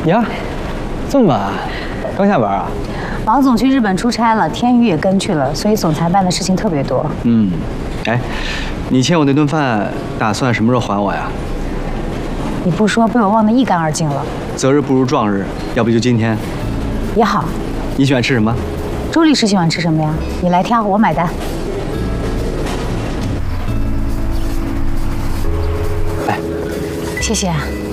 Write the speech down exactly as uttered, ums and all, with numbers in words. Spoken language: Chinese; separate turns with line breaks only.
呀，这么晚，刚下班啊？
王总去日本出差了，天宇也跟去了，所以总裁办的事情特别多。
嗯，哎，你欠我那顿饭，打算什么时候还我呀？
你不说，被我忘得一干二净了。
择日不如撞日，要不就今天。
也好。
你喜欢吃什么？
朱律师喜欢吃什么呀？你来挑，我买单。
来，
谢谢。